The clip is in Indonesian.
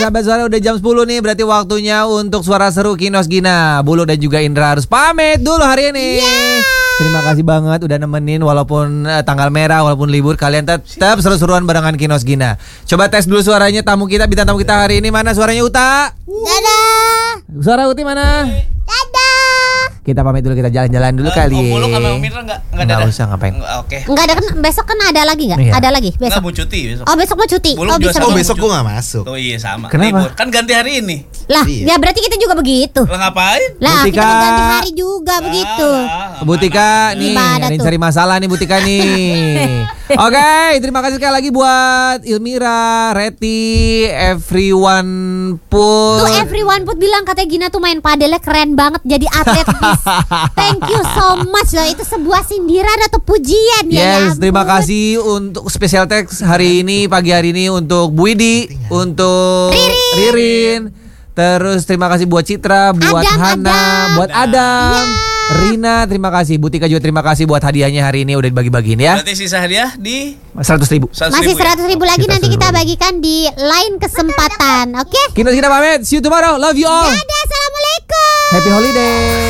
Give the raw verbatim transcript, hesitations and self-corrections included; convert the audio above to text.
sahabat suara, udah jam sepuluh nih. Berarti waktunya untuk suara seru Kinos Gina. Bulu dan juga Indra harus pamit dulu hari ini. Yeah. Terima kasih banget udah nemenin. Walaupun uh, tanggal merah, walaupun libur, kalian tetap seru-seruan barengan Kinos Gina. Coba tes dulu suaranya tamu kita, bintang tamu kita hari ini. Mana suaranya Uta? Dadah. Suara Uti mana? Dadah. Kita pamit dulu, kita jalan-jalan dulu uh, kali. Om Muluk sama Om Mirna enggak enggak Enggak usah, ngapain? Oke. Okay. Enggak ada kan besok kan ada lagi enggak? Iya. Ada lagi besok. Enggak mau cuti besok. Oh, besok mau cuti. Muluk Oh, bisa. juga Oh sama. besok gue gak masuk. Oh iya sama. Kenapa? Libur. Kan ganti hari ini. Lah, Iya. ya berarti kita juga begitu. Lah ngapain? Lah, Butika. kita mau ganti hari juga begitu. Ah, Butika nih, Gimana ada yang tuh? cari masalah nih Butika nih. Oke, terima kasih sekali lagi buat Ilmira, Reti, everyone pun. Tuh everyone put bilang katanya Gina tuh main padelnya keren banget jadi atlet. Miss. Thank you so much loh. Itu sebuah sindiran atau pujian ya. Yes, ya terima ampun. kasih untuk special text hari ini, pagi hari ini untuk Bu Widi, untuk Ririn. Ririn. Terus terima kasih buat Citra, buat Adam, Hana, Adam. buat Adam, Ya. Rina, terima kasih. Butika juga terima kasih buat hadiahnya hari ini udah dibagi-bagiin ya. Berarti sisa hadiah di seratus ribu. seratus Masih ribu ya? seratus ribu lagi Kita nanti seratus kita ribu. bagikan di lain kesempatan. Oke? Kita kita pamit. See you tomorrow. Love you all. Dadah, assalamualaikum. Happy holiday.